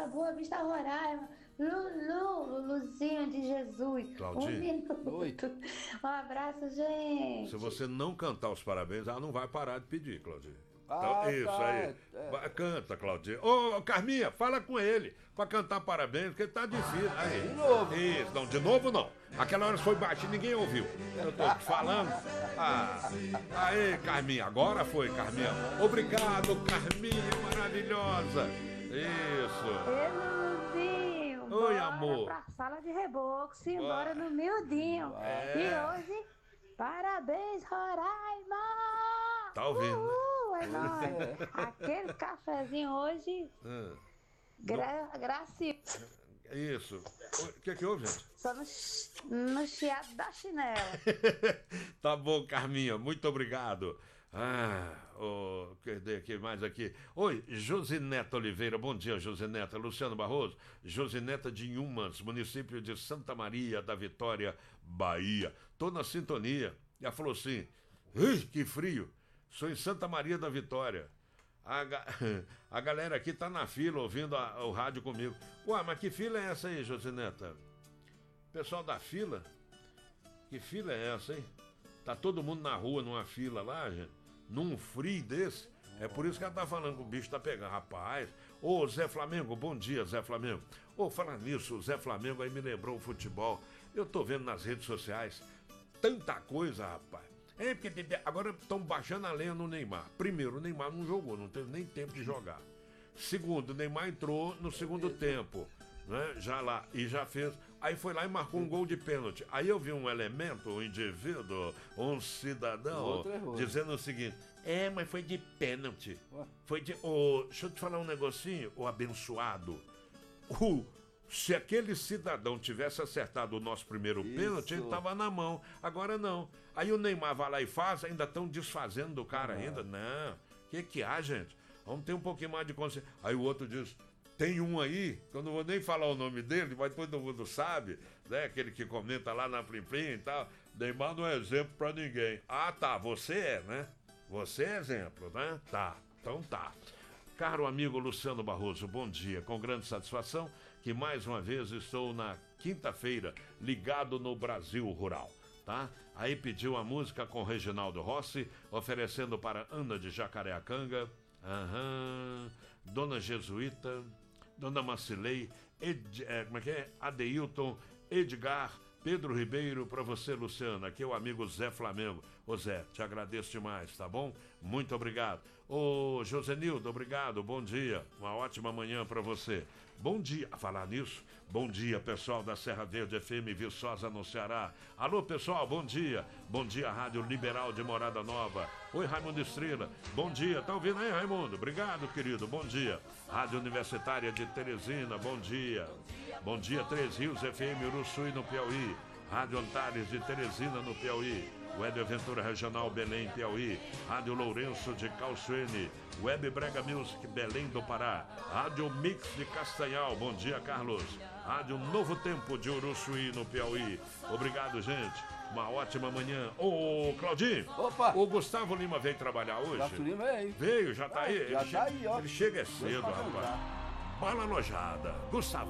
Boa Vista, Roraima. Luluzinho de Jesus. Claudinho. Um minuto. Um abraço, gente. Se você não cantar os parabéns, ela não vai parar de pedir, Claudinho. Então, isso tá, aí. Canta, Claudinho. Ô, Carminha, fala com ele pra cantar parabéns, porque tá difícil. Aí. De novo. Isso, não, de novo não. Aquela hora foi baixinho, ninguém ouviu. Eu tô te falando. Aí, Carminha, agora foi, Carminha. Obrigado, Carminha, maravilhosa. Isso. Luluzinho. Oi, bora amor. Pra sala de reboco, simbora no miudinho. E hoje, parabéns, Roraima. Tá ouvindo, né? É nóis. Aquele cafezinho hoje, gracinha. Isso. O que houve, gente? Só no chiado da chinela. Tá bom, Carminha, muito obrigado. Cadê aqui mais aqui? Oi, Josineta Oliveira, bom dia, Josineta. Luciano Barroso, Josineta de Inhumas, município de Santa Maria da Vitória, Bahia. Tô na sintonia. Ela falou assim, que frio, sou em Santa Maria da Vitória. A galera aqui tá na fila ouvindo o rádio comigo. Ué, mas que fila é essa aí, Josineta? Pessoal da fila? Que fila é essa, hein? Tá todo mundo na rua numa fila lá, gente, num frio desse. É por isso que ela tá falando que o bicho tá pegando. Rapaz, ô Zé Flamengo, bom dia, Zé Flamengo. Falar nisso, o Zé Flamengo aí me lembrou o futebol. Eu tô vendo nas redes sociais tanta coisa, rapaz. Porque agora estão baixando a lenha no Neymar. Primeiro, o Neymar não jogou, não teve nem tempo de jogar. Segundo, o Neymar entrou no segundo tempo, né? Já lá, e já fez. Aí foi lá e marcou um gol de pênalti. Aí eu vi um elemento, um indivíduo, um cidadão, dizendo o seguinte: mas foi de pênalti. Foi de. Deixa eu te falar um negocinho, o abençoado. Se aquele cidadão tivesse acertado o nosso primeiro pênalti, ele tava na mão. Agora não. Aí o Neymar vai lá e faz, ainda estão desfazendo do cara ainda. Não. Que há, gente? Vamos ter um pouquinho mais de consciência. Aí o outro diz, tem um aí, que eu não vou nem falar o nome dele, mas todo mundo sabe, né? Aquele que comenta lá na Plim Plim e tal. Neymar não é exemplo pra ninguém. Tá, você é, né? Você é exemplo, né? Tá, então tá. Caro amigo Luciano Barroso, bom dia. Com grande satisfação que mais uma vez estou na quinta-feira ligado no Brasil Rural, tá? Aí pediu a música com Reginaldo Rossi, oferecendo para Ana de Jacareacanga, Dona Jesuíta, Dona Macilei, Adeilton, Edgar, Pedro Ribeiro, para você, Luciano. Aqui é o amigo Zé Flamengo. Ô Zé, te agradeço demais, tá bom? Muito obrigado. Ô Josenildo, obrigado, bom dia. Uma ótima manhã para você. Bom dia, a falar nisso, bom dia, pessoal da Serra Verde FM Viçosa no Ceará. Alô, pessoal, bom dia. Bom dia, Rádio Liberal de Morada Nova. Oi, Raimundo Estrela. Bom dia, tá ouvindo aí, Raimundo? Obrigado, querido, bom dia. Rádio Universitária de Teresina, bom dia. Bom dia, Três Rios FM Uruçuí no Piauí. Rádio Antares de Teresina no Piauí. Web Aventura Regional Belém, Piauí. Rádio Lourenço de Calçoene. Web Brega Music Belém do Pará. Rádio Mix de Castanhal. Bom dia, Carlos. Rádio Novo Tempo de Uruçuí no Piauí. Obrigado, gente. Uma ótima manhã. Ô, Claudinho. Opa. O Gustavo Lima veio trabalhar hoje? Gustavo Lima veio. Veio, já tá aí? Já tá aí, ó. Ele chega cedo, rapaz. Bala alojada. Gustavo.